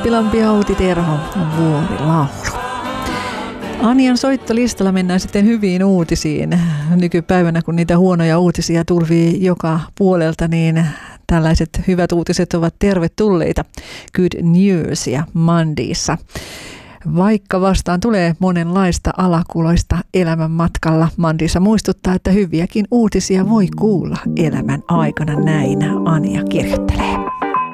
Lampi Outi Terho, Vuorilaulu. Anjan soittolistalla mennään sitten hyviin uutisiin. Nykypäivänä, kun niitä huonoja uutisia tulvii joka puolelta, niin tällaiset hyvät uutiset ovat tervetulleita. Good news ja Mandiissa. Vaikka vastaan tulee monenlaista alakuloista elämän matkalla, Mandiissa muistuttaa, että hyviäkin uutisia voi kuulla elämän aikana, näin Anja kirjoittelee.